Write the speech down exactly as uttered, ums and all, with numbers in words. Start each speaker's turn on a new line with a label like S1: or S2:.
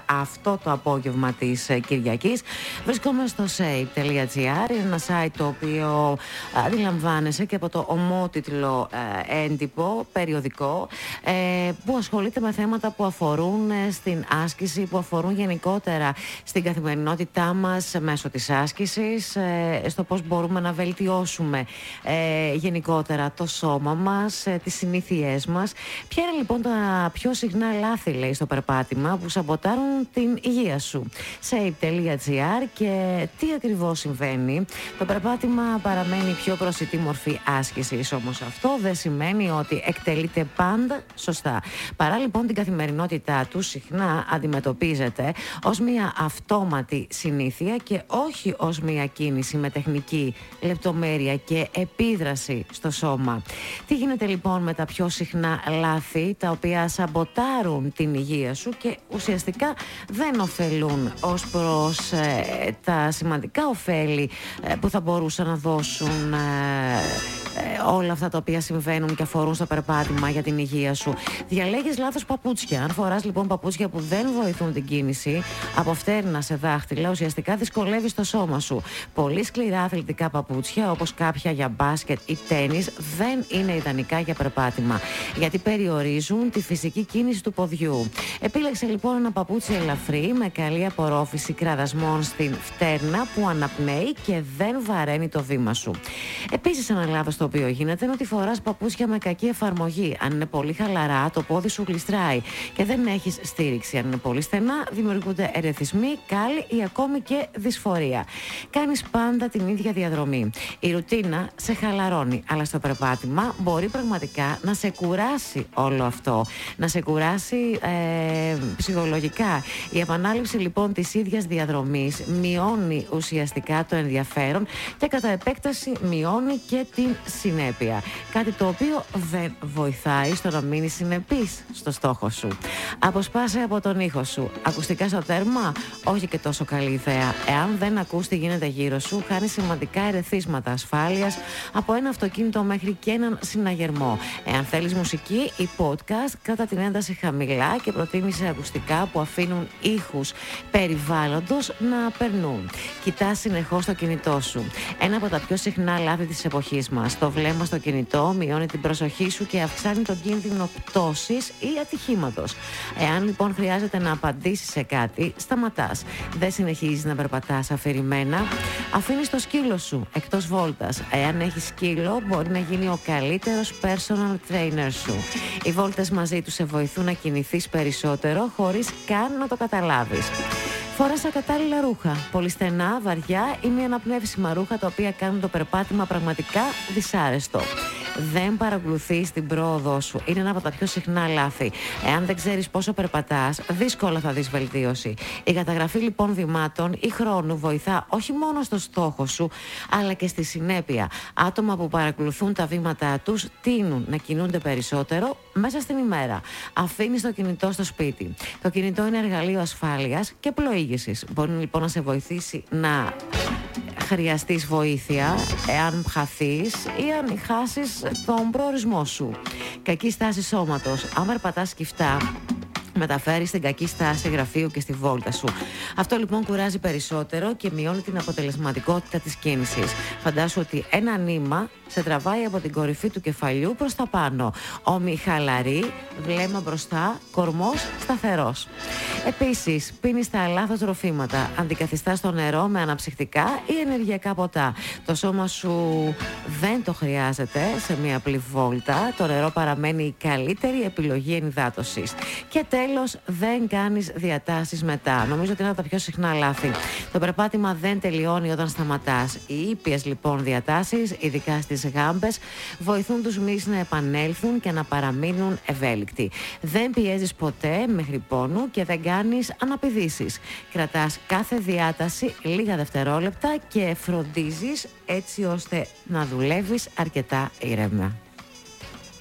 S1: αυτό το απόγευμα της Κυριακής. Βρισκόμαστε στο σέιπ τελεία τζι άρ, είναι ένα site το οποίο αντιλαμβάνεσαι και από το ομότιτλο ε, έντυπο, περιοδικό, ε, που ασχολείται με θέματα που αφορούν ε, στην άσκηση, που αφορούν γενικότερα στην καθημερινότητά μας μέσω της άσκησης, ε, στο πώς μπορούμε να βελτιώσουμε ε, γενικότερα το σώμα μας, ε, τις συνήθειές μας. Ποια είναι λοιπόν τα πιο συχνά λάθη, λέει, στο περπάτημα που σαμποτάρουν την υγεία σου? σέιπ τελεία τζι άρ. Και τι ακριβώς συμβαίνει? Το περπάτημα παραμένει η πιο προσιτή μορφή άσκησης, όμως αυτό δεν σημαίνει ότι εκτελείται πάντα σωστά. Παρά λοιπόν την καθημερινότητά του, συχνά αντιμετωπίζεται ως μια αυτόματη συνήθεια και όχι ως μια κίνηση με τεχνική, λεπτομέρεια και επίδραση στο σώμα. Τι γίνεται λοιπόν με τα πιο συχνά λάθη, τα οποία σαμποτάρουν την υγεία σου και ουσιαστικά δεν ωφελούν ως προς ε, τα σημαντικά ωφέλη ε, που θα μπορούσαν να δώσουν ε, ε, όλα αυτά τα οποία συμβαίνουν και αφορούν στο περπάτημα για την υγεία σου? Διαλέγεις λάθος παπούτσια. Αν φοράς λοιπόν παπούτσια που δεν βοηθούν την κίνηση, από φτέρνα σε δάχτυλα, ουσιαστικά δυσκολεύεις το σώμα σου. Πολύ σκληρά αθλητικά παπούτσια, όπως κάποια για μπάσκετ ή τένις, δεν είναι ιδανικά για περπάτημα, γιατί περιορίζουν τη φυσική κίνηση του ποδιού. Επίλεξε λοιπόν ένα παπούτσι ελαφρύ με καλή απορρόφηση κραδασμών στην φτέρνα που αναπνέει και δεν βαραίνει το βήμα σου. Επίσης, ένα λάθος το οποίο γίνεται είναι ότι φοράς παπούτσια με κακή εφαρμογή. Αν είναι πολύ χαλαρά, το πόδι σου γλιστράει και δεν έχεις στήριξη. Αν είναι πολύ στενά, δημιουργούνται ερεθισμοί, κάλλη ή ακόμη και δυσφορία. Κάνεις πάντα την ίδια διαδρομή. Η ρουτίνα σε χαλαρώνει, αλλά στο περπάτημα μπορεί πραγματικά να σε κουράσει όλο αυτό. Να σε κουράσει ε, ψυχολογικά. Η επανάληψη λοιπόν της ίδιας διαδρομής μειώνει ουσιαστικά το ενδιαφέρον και κατά επέκταση μειώνει και την συνέπεια. Κάτι το οποίο δεν βοηθάει στο να μείνει συνεπής στο στόχο σου. Αποσπάσαι από τον ήχο σου. Ακουστικά στο τέρμα, όχι και τόσο καλή ιδέα. Εάν δεν ακούς τι γίνεται γύρω σου, χάνεις σημαντικά ερεθίσματα ασφάλειας από ένα αυτοκίνητο μέχρι και έναν συναγερμό. Εάν θέλεις μουσική ή podcast, κράτα την ένταση χαμηλά και προτίμησε ακουστικά που αφήνουν ήχους περιβάλλοντος να περνούν. Κοιτάς συνεχώς το κινητό σου. Ένα από τα πιο συχνά λάθη της εποχής μας. Το βλέμμα στο κινητό μειώνει την προσοχή σου και αυξάνει τον κίνδυνο πτώσης ή ατυχήματος. Εάν λοιπόν χρειάζεται να απαντήσεις σε κάτι, σταματάς. Δεν συνεχίζεις να περπατάς αφηρημένα. Αφήνεις το σκύλο σου εκτός βόλτας. Εάν έχεις σκύλο, μπορεί να γίνει ο καλύτερος personal trainer σου. Οι βόλτες μαζί του σε βοηθούν να κινηθείς περισσότερο χωρίς καν να το καταλάβεις. Φοράς ακατάλληλα ρούχα, πολύ στενά, βαριά ή μη αναπνεύσιμα ρούχα, τα οποία κάνουν το περπάτημα πραγματικά δυσάρεστο. Δεν παρακολουθείς την πρόοδό σου. Είναι ένα από τα πιο συχνά λάθη. Εάν δεν ξέρεις πόσο περπατάς, δύσκολα θα δεις βελτίωση. Η καταγραφή λοιπόν βημάτων ή χρόνου βοηθά όχι μόνο στο στόχο σου, αλλά και στη συνέπεια. Άτομα που παρακολουθούν τα βήματά τους τείνουν να κινούνται περισσότερο μέσα στην ημέρα. Αφήνεις το κινητό στο σπίτι. Το κινητό είναι εργαλείο ασφάλειας και πλοήγησης. Μπορεί λοιπόν να σε βοηθήσει να χρειαστείς βοήθεια εάν χαθείς ή αν χάσεις τον προορισμό σου. Κακή στάση σώματος. Αν περπατάς σκυφτά, μεταφέρεις την κακή στάση γραφείου και στη βόλτα σου. Αυτό λοιπόν κουράζει περισσότερο και μειώνει την αποτελεσματικότητα της κίνησης. Φαντάσου ότι ένα νήμα σε τραβάει από την κορυφή του κεφαλιού προς τα πάνω. Ώμοι χαλαροί, βλέμμα μπροστά, κορμός σταθερός. Επίσης, πίνεις τα λάθος τροφήματα. Αντικαθιστάς το νερό με αναψυκτικά ή ενεργειακά ποτά. Το σώμα σου δεν το χρειάζεται σε μια απλή βόλτα. Το νερό παραμένει η καλύτερη επιλογή ενυδάτωσης. Και τέλος, δεν κάνεις διατάσεις μετά. Νομίζω ότι είναι από τα πιο συχνά λάθη. Το περπάτημα δεν τελειώνει όταν σταματάς. Οι ήπιες λοιπόν διατάσεις, ειδικά στις γάμπες, βοηθούν τους μυς να επανέλθουν και να παραμείνουν ευέλικτοι. Δεν πιέζεις ποτέ μέχρι πόνου και δεν κάνεις αναπηδήσεις. Κρατάς κάθε διάταση λίγα δευτερόλεπτα και φροντίζεις έτσι ώστε να δουλεύεις αρκετά ήρεμα.